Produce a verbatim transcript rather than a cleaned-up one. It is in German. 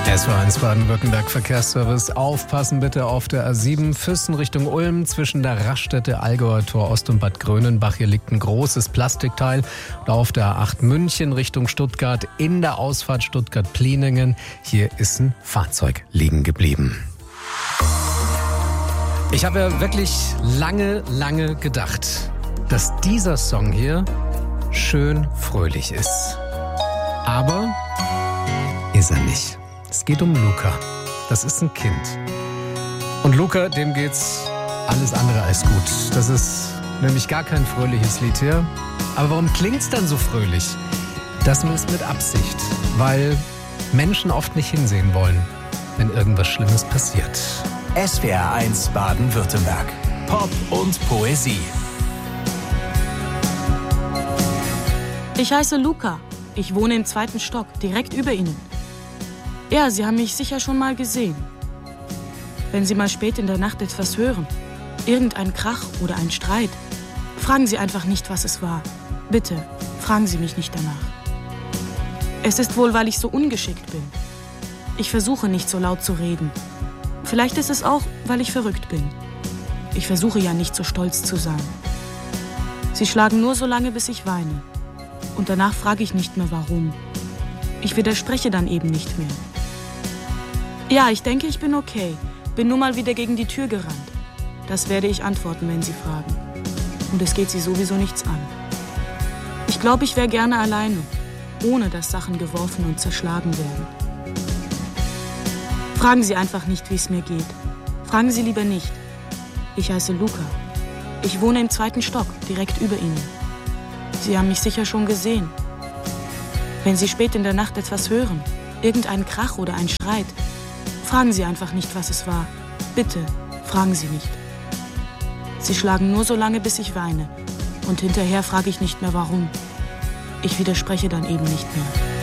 S W R eins Baden-Württemberg Verkehrsservice. Aufpassen bitte auf der A sieben Füssen Richtung Ulm zwischen der Raststätte Allgäuer Tor Ost und Bad Grönenbach. Hier liegt ein großes Plastikteil. Und auf der A acht München Richtung Stuttgart in der Ausfahrt Stuttgart-Pliningen. Hier ist ein Fahrzeug liegen geblieben. Ich habe ja wirklich lange, lange gedacht, dass dieser Song hier schön fröhlich ist. Aber ist er nicht. Es geht um Luca. Das ist ein Kind. Und Luca, dem geht's alles andere als gut. Das ist nämlich gar kein fröhliches Lied hier. Aber warum klingt's dann so fröhlich? Das ist mit Absicht. Weil Menschen oft nicht hinsehen wollen, wenn irgendwas Schlimmes passiert. S W R eins Baden-Württemberg. Pop und Poesie. Ich heiße Luca. Ich wohne im zweiten Stock, direkt über Ihnen. Ja, Sie haben mich sicher schon mal gesehen. Wenn Sie mal spät in der Nacht etwas hören, irgendein Krach oder ein Streit, fragen Sie einfach nicht, was es war. Bitte, fragen Sie mich nicht danach. Es ist wohl, weil ich so ungeschickt bin. Ich versuche nicht so laut zu reden. Vielleicht ist es auch, weil ich verrückt bin. Ich versuche ja nicht so stolz zu sein. Sie schlagen nur so lange, bis ich weine. Und danach frage ich nicht mehr, warum. Ich widerspreche dann eben nicht mehr. Ja, ich denke, ich bin okay. Bin nur mal wieder gegen die Tür gerannt. Das werde ich antworten, wenn Sie fragen. Und es geht Sie sowieso nichts an. Ich glaube, ich wäre gerne alleine, ohne dass Sachen geworfen und zerschlagen werden. Fragen Sie einfach nicht, wie es mir geht. Fragen Sie lieber nicht. Ich heiße Luca. Ich wohne im zweiten Stock, direkt über Ihnen. Sie haben mich sicher schon gesehen. Wenn Sie spät in der Nacht etwas hören, irgendeinen Krach oder einen Streit, fragen Sie einfach nicht, was es war. Bitte, fragen Sie nicht. Sie schlagen nur so lange, bis ich weine. Und hinterher frage ich nicht mehr, warum. Ich widerspreche dann eben nicht mehr.